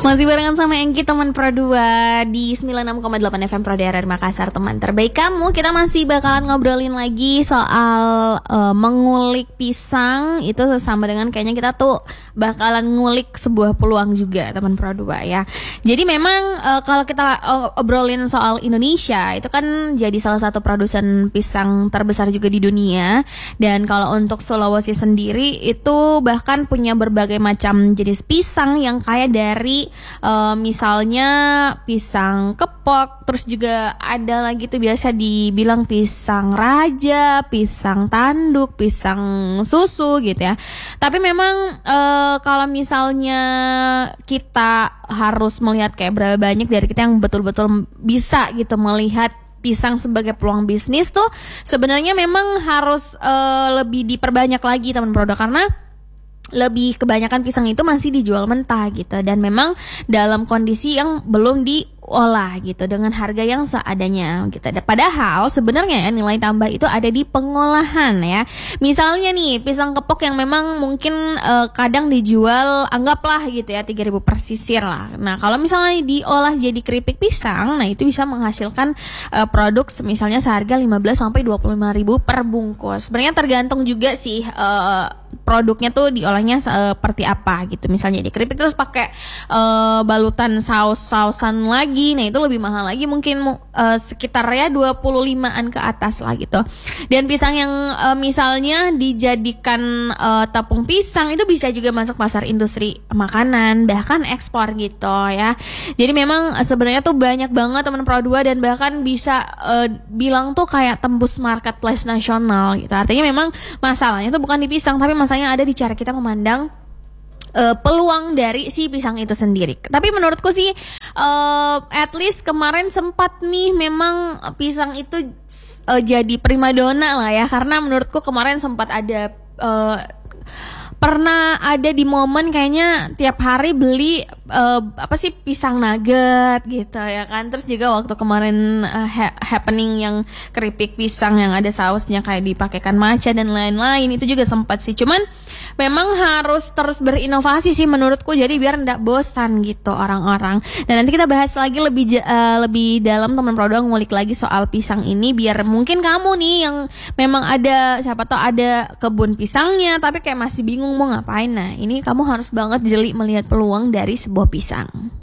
Masih barengan sama Engki, teman Pro 2 di 96,8 FM Pro Daerah Makassar, teman terbaik kamu. Kita masih bakalan ngobrolin lagi soal mengulik pisang. Itu sama dengan kayaknya kita tuh bakalan ngulik sebuah peluang juga, teman Pro 2 ya. Jadi memang kalau kita obrolin soal Indonesia, itu kan jadi salah satu produsen pisang terbesar juga di dunia. Dan kalau untuk Sulawesi sendiri itu bahkan punya berbagai macam jenis pisang yang kaya dari misalnya pisang kepok, terus juga ada lagi tuh biasa dibilang pisang raja, pisang tanduk, pisang susu gitu ya. Tapi memang kalau misalnya kita harus melihat kayak berapa banyak dari kita yang betul-betul bisa gitu melihat pisang sebagai peluang bisnis tuh sebenarnya memang harus lebih diperbanyak lagi, teman produk, karena lebih kebanyakan pisang itu masih dijual mentah gitu, dan memang dalam kondisi yang belum diolah gitu dengan harga yang seadanya gitu. Padahal sebenarnya nilai tambah itu ada di pengolahan ya. Misalnya nih pisang kepok yang memang mungkin kadang dijual anggaplah gitu ya 3.000 per sisir lah. Nah kalau misalnya diolah jadi keripik pisang, nah itu bisa menghasilkan produk misalnya seharga 15 sampai 25.000 per bungkus. Sebenarnya tergantung juga sih produknya tuh diolahnya seperti apa gitu. Misalnya di keripik terus pakai balutan sausan lagi, nah itu lebih mahal lagi, mungkin sekitar ya 25-an ke atas lah gitu. Dan pisang yang misalnya dijadikan tepung pisang itu bisa juga masuk pasar industri makanan, bahkan ekspor gitu ya. Jadi memang sebenarnya tuh banyak banget teman Pro 2 dan bahkan bisa bilang tuh kayak tembus marketplace nasional gitu. Artinya memang masalahnya tuh bukan di pisang, tapi masalahnya ada di cara kita memandang peluang dari si pisang itu sendiri. Tapi menurutku sih at least kemarin sempat nih memang pisang itu jadi primadona lah ya, karena menurutku kemarin sempat ada pernah ada di momen kayaknya tiap hari beli pisang nugget gitu ya kan. Terus juga waktu kemarin happening yang keripik pisang yang ada sausnya kayak dipakaikan matcha dan lain-lain, itu juga sempat sih. Cuman memang harus terus berinovasi sih menurutku, jadi biar nggak bosan gitu orang-orang. Dan nanti kita bahas lagi lebih dalam, teman Pro 2 ngulik lagi soal pisang ini, biar mungkin kamu nih yang memang ada, siapa tahu ada kebun pisangnya tapi kayak masih bingung mau ngapain. Nah ini kamu harus banget jeli melihat peluang dari sebuah pisang.